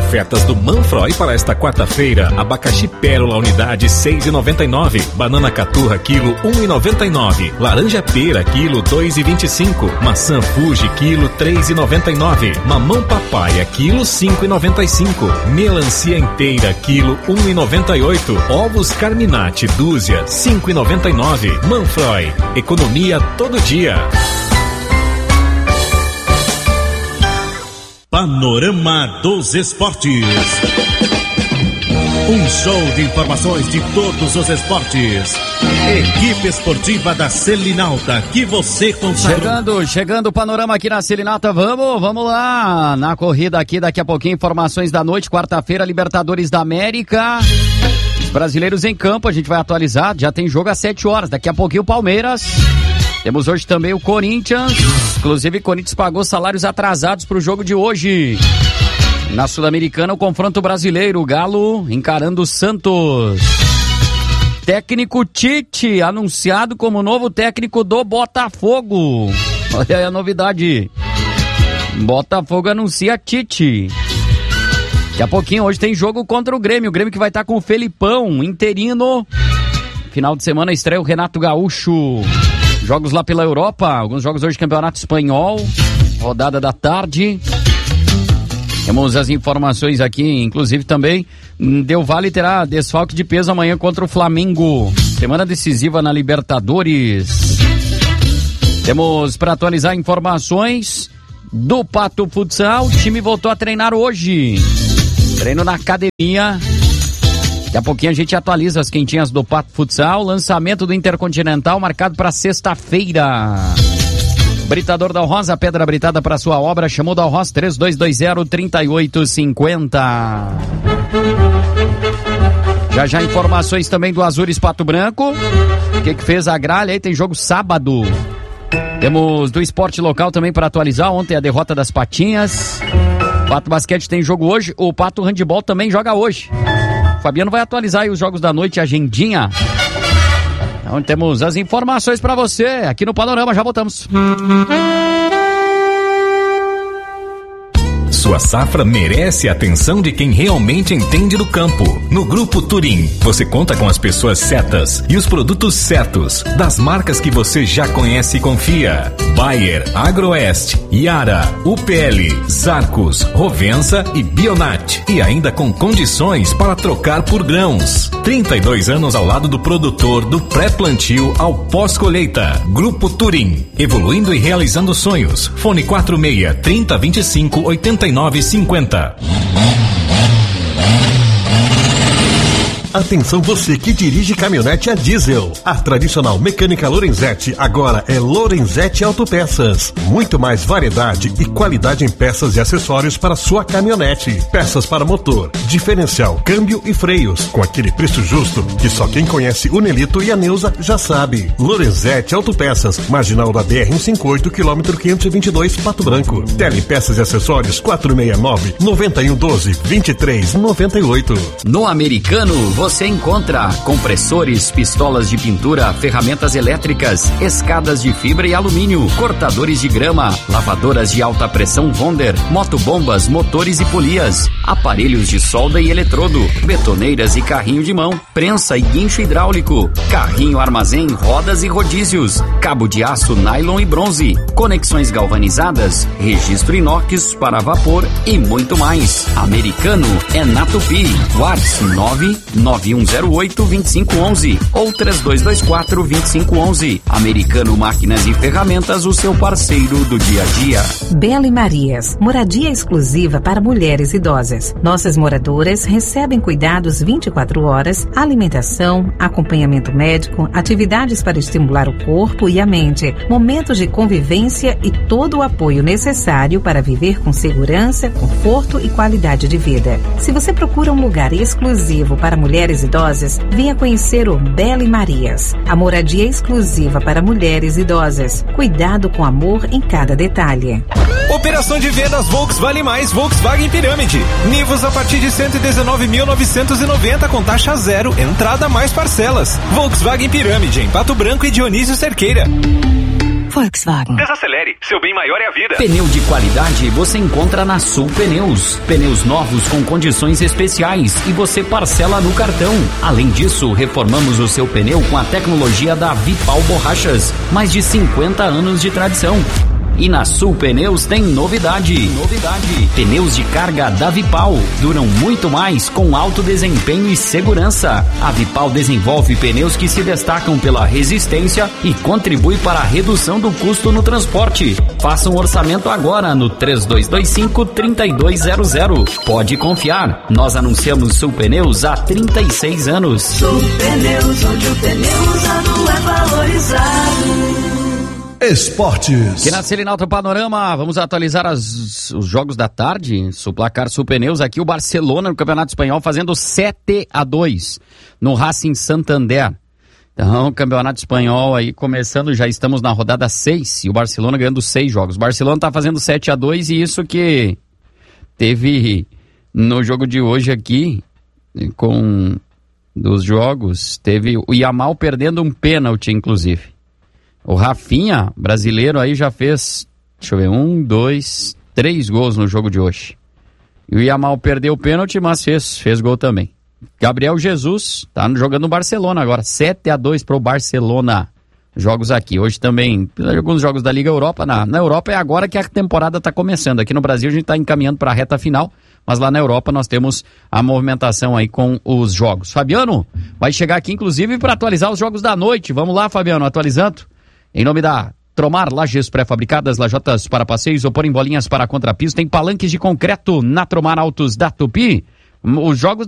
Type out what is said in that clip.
Ofertas do Manfroy para esta quarta-feira: abacaxi pérola unidade 6,99, banana caturra quilo 1,99, laranja pera quilo 2,25, maçã Fuji quilo 3,99, mamão papaya quilo 5,95, melancia inteira quilo 1,98, ovos Carminati dúzia 5,99. Manfroy, economia todo dia. Panorama dos Esportes. Um show de informações de todos os esportes. Equipe esportiva da Selinalta, que você consagrou. Chegando o panorama aqui na Selinalta. Vamos lá. Na corrida aqui, daqui a pouquinho, informações da noite. Quarta-feira, Libertadores da América. Os brasileiros em campo, a gente vai atualizar. Já tem jogo às 7 horas. Daqui a pouquinho, o Palmeiras. Temos hoje também o Corinthians. Inclusive, o Corinthians pagou salários atrasados para o jogo de hoje. Na Sul-Americana, o confronto brasileiro. O Galo encarando o Santos. Técnico Tite, anunciado como novo técnico do Botafogo. Olha aí a novidade. Botafogo anuncia Tite. Daqui a pouquinho, hoje tem jogo contra o Grêmio. O Grêmio que vai estar com o Felipão, interino. Final de semana estreia o Renato Gaúcho. Jogos lá pela Europa, alguns jogos hoje do Campeonato Espanhol, rodada da tarde. Temos as informações aqui, inclusive também, Del Valle terá desfalque de peso amanhã contra o Flamengo. Semana decisiva na Libertadores. Temos para atualizar informações do Pato Futsal, o time voltou a treinar hoje. Treino na academia. Daqui a pouquinho a gente atualiza as quentinhas do Pato Futsal. Lançamento do Intercontinental marcado para sexta-feira. Britador da Rosa, pedra britada para sua obra. Chamou da Rosa 3220-3850. Já informações também do Azures Pato Branco. O que fez a gralha aí? Tem jogo sábado. Temos do esporte local também para atualizar. Ontem a derrota das Patinhas. Pato Basquete tem jogo hoje. O Pato Handball também joga hoje. Fabiano vai atualizar aí os jogos da noite, a agendinha. Então temos as informações pra você aqui no Panorama, já voltamos. Sua safra merece a atenção de quem realmente entende do campo. No Grupo Turim, você conta com as pessoas certas e os produtos certos, das marcas que você já conhece e confia. Bayer, Agroeste, Yara, UPL, Zarcos, Rovensa e Bionat. E ainda com condições para trocar por grãos. 32 anos ao lado do produtor, do pré-plantio ao pós-colheita. Grupo Turim, evoluindo e realizando sonhos. Fone 46-3025-8950. Atenção você que dirige caminhonete a diesel. A tradicional mecânica Lorenzetti agora é Lorenzetti Autopeças. Muito mais variedade e qualidade em peças e acessórios para sua caminhonete. Peças para motor, diferencial, câmbio e freios. Com aquele preço justo que só quem conhece o Nelito e a Neuza já sabe. Lorenzetti Autopeças, marginal da BR-158, quilômetro 522, Pato Branco. Telepeças e acessórios 469-9112-2398. No Americano, você encontra compressores, pistolas de pintura, ferramentas elétricas, escadas de fibra e alumínio, cortadores de grama, lavadoras de alta pressão Wonder, motobombas, motores e polias, aparelhos de solda e eletrodo, betoneiras e carrinho de mão, prensa e guincho hidráulico, carrinho armazém, rodas e rodízios, cabo de aço, nylon e bronze, conexões galvanizadas, registro inox para vapor e muito mais. Americano é na Tupi. WhatsApp 9108-2511 ou 3224-2511. Americano Máquinas e Ferramentas, o seu parceiro do dia a dia. Bela e Marias, moradia exclusiva para mulheres idosas. Nossas moradoras recebem cuidados 24 horas, alimentação, acompanhamento médico, atividades para estimular o corpo e a mente, momentos de convivência e todo o apoio necessário para viver com segurança, conforto e qualidade de vida. Se você procura um lugar exclusivo para mulheres idosas, venha conhecer o Bela e Marias, a moradia exclusiva para mulheres idosas. Cuidado com amor em cada detalhe. Operação de vendas Volkswagen Mais Volkswagen Pirâmide. Nivus a partir de 119.990 com taxa zero, entrada mais parcelas. Volkswagen Pirâmide em Pato Branco e Dionísio Cerqueira. Volkswagen. Desacelere, seu bem maior é a vida. Pneu de qualidade você encontra na Sul Pneus. Pneus novos com condições especiais e você parcela no cartão. Além disso, reformamos o seu pneu com a tecnologia da Vipal Borrachas. Mais de 50 anos de tradição. E na Sul Pneus tem novidade. Pneus de carga da Vipal duram muito mais com alto desempenho e segurança. A Vipal desenvolve pneus que se destacam pela resistência e contribui para a redução do custo no transporte. Faça um orçamento agora no 3225-3200. Pode confiar, nós anunciamos Sul Pneus há 36 anos. Sul Pneus, onde o pneu usado é valorizado. Esportes. Aqui na Selinalta Panorama, vamos atualizar os jogos da tarde. O placar Sul Pneus aqui, o Barcelona no Campeonato Espanhol fazendo 7-2 no Racing Santander. Então, o Campeonato Espanhol aí começando, já estamos na rodada 6 e o Barcelona ganhando 6 jogos. O Barcelona tá fazendo 7-2 e isso que teve no jogo de hoje aqui, com dos jogos, teve o Yamal perdendo um pênalti, inclusive. O Rafinha, brasileiro, aí já fez, deixa eu ver, 1, 2, 3 gols no jogo de hoje. E o Yamal perdeu o pênalti, mas fez gol também. Gabriel Jesus tá jogando no Barcelona agora, 7-2 pro Barcelona. Jogos aqui. Hoje também, alguns jogos da Liga Europa. Na Europa é agora que a temporada tá começando. Aqui no Brasil a gente tá encaminhando para a reta final, mas lá na Europa nós temos a movimentação aí com os jogos. Fabiano vai chegar aqui, inclusive, para atualizar os jogos da noite. Vamos lá, Fabiano, atualizando. Em nome da Tromar, lajes pré-fabricadas, lajotas para passeios ou por em bolinhas para contrapiso, tem palanques de concreto na Tromar Autos da Tupi. Os jogos